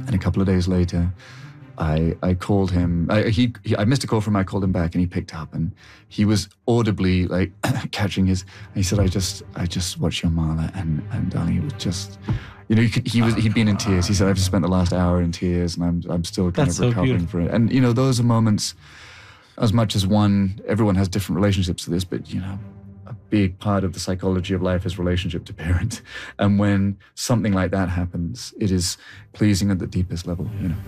And a couple of days later, I called him. I missed a call from him. I called him back, and he picked up, and he was audibly like catching his. And he said, "I just watched your Mahler, and darling, it was just." You know, he'd been in tears. He said, "I've just spent the last hour in tears, and I'm still kind of recovering from it." And you know, those are moments. As much as everyone has different relationships to this, but you know, a big part of the psychology of life is relationship to parent. And when something like that happens, it is pleasing at the deepest level. You know.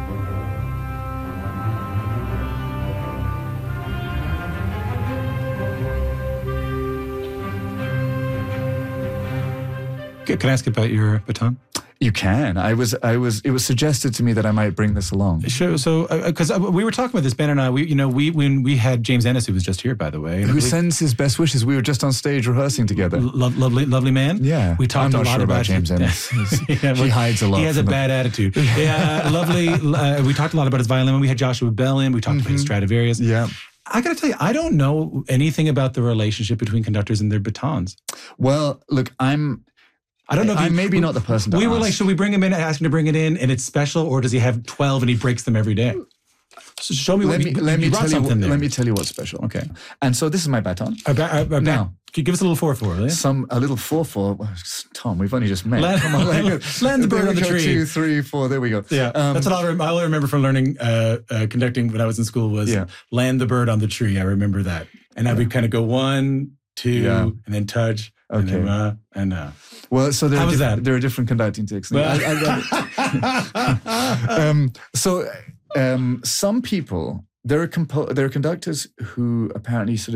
Can I ask about your baton? You can. It was suggested to me that I might bring this along. Sure. So, because we were talking about this, Ben and I, when we had James Ennis, who was just here, by the way. Who sends his best wishes. We were just on stage rehearsing together. Lovely man. Yeah. We talked I'm a not lot sure about James Ennis. Yeah, he hides a lot. He has a bad attitude. Yeah, lovely. We talked a lot about his violin. We had Joshua Bell in. We talked about his Stradivarius. Yeah. I got to tell you, I don't know anything about the relationship between conductors and their batons. Well, look, I don't know if I'm maybe not the person to ask. We were like, should we bring him in and ask him to bring it in and it's special, or does he have 12 and he breaks them every day? So show me Let me tell you what's special. Okay. And so this is my baton. Now, can you give us a little 4/4, will you? A little 4/4. Well, Tom, we've only just met. Come on, land the bird on the tree. 2, 3, 4. There we go. Yeah, that's what I remember from learning conducting when I was in school was land the bird on the tree. I remember that. And now we kind of go 1, 2, and then touch. Okay. And well, so how was that? There are different conducting techniques. Some people, there are conductors who apparently sort of